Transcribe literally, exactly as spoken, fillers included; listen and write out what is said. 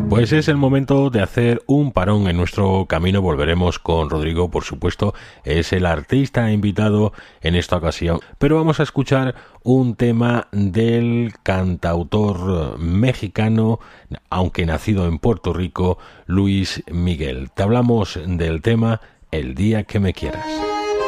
Pues es el momento de hacer un parón en nuestro camino. Volveremos con Rodrigo, por supuesto, es el artista invitado en esta ocasión. Pero vamos a escuchar un tema del cantautor mexicano, aunque nacido en Puerto Rico, Luis Miguel. Te hablamos del tema El día que me quieras.